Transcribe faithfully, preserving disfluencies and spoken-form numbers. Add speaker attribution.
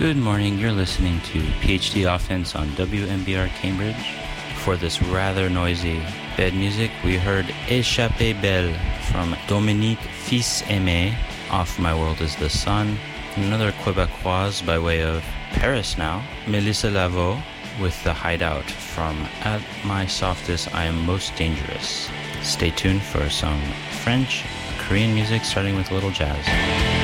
Speaker 1: Good morning, you're listening to PhD Offense on W M B R Cambridge. For this rather noisy bed music, we heard Échappée Belle from Dominique Fils-Aimé off My World is the Sun. Another Quebecoise by way of Paris now, Mélissa Laveau with The Hideout from At My Softest I Am Most Dangerous. Stay tuned for some French, Korean music starting with a little jazz.